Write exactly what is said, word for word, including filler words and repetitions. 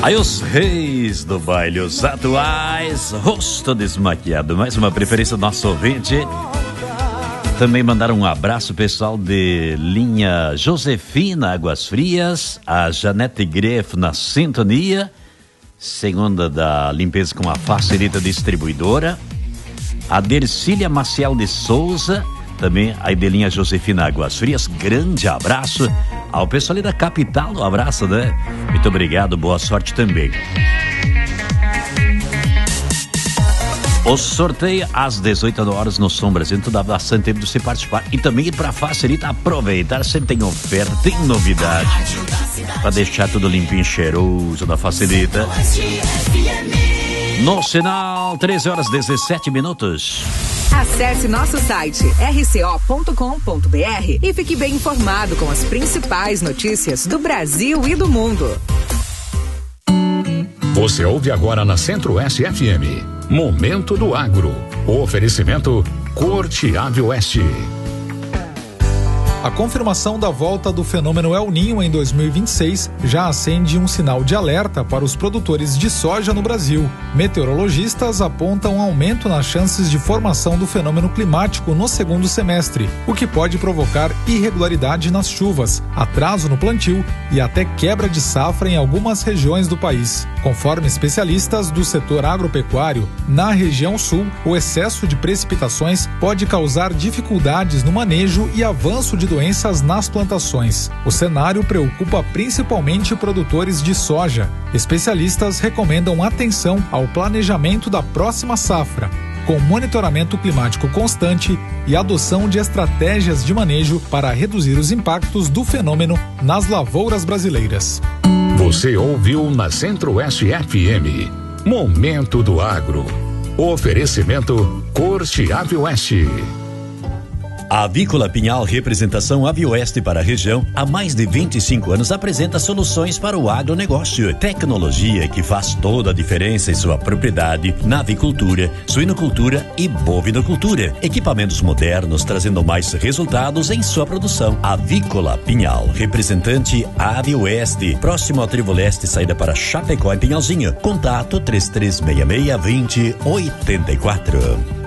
Aí os reis do baile, os atuais, rosto desmaquiado, mais uma preferência do nosso ouvinte. Também mandaram um abraço pessoal de linha Josefina Águas Frias, a Janete Grefo na sintonia, segunda da limpeza com a Facilita Distribuidora, a Dercília Maciel de Souza, também a Edelinha Josefina Águas Frias, grande abraço ao pessoal ali da capital, um abraço, né? Muito obrigado, boa sorte também. O sorteio às dezoito horas no Som Brasil, então dá bastante tempo de você participar. E também para facilitar, aproveitar, sempre tem oferta, tem novidade. Para deixar tudo limpinho, cheiroso da Facilita. No sinal, treze horas e dezessete minutos. Acesse nosso site r c o ponto com ponto b r e fique bem informado com as principais notícias do Brasil e do mundo. Você ouve agora na Centro-Oeste F M. Momento do Agro. O oferecimento Corte Ave Oeste. A confirmação da volta do fenômeno El Niño em dois mil e vinte e seis já acende um sinal de alerta para os produtores de soja no Brasil. Meteorologistas apontam um aumento nas chances de formação do fenômeno climático no segundo semestre, o que pode provocar irregularidade nas chuvas, atraso no plantio e até quebra de safra em algumas regiões do país. Conforme especialistas do setor agropecuário, na região sul, o excesso de precipitações pode causar dificuldades no manejo e avanço de doenças nas plantações. O cenário preocupa principalmente produtores de soja. Especialistas recomendam atenção ao planejamento da próxima safra, com monitoramento climático constante e adoção de estratégias de manejo para reduzir os impactos do fenômeno nas lavouras brasileiras. Você ouviu na Centro-Oeste F M. Momento do Agro. Oferecimento Corte Ave Oeste. A Avícola Pinhal, representação Avioeste para a região, há mais de vinte e cinco anos apresenta soluções para o agronegócio. Tecnologia que faz toda a diferença em sua propriedade na avicultura, suinocultura e bovinocultura. Equipamentos modernos trazendo mais resultados em sua produção. Avícola Pinhal, representante Avioeste, próximo ao Trevo Leste, saída para Chapecó em Pinhalzinho. Contato três três seis seis, dois zero oito quatro.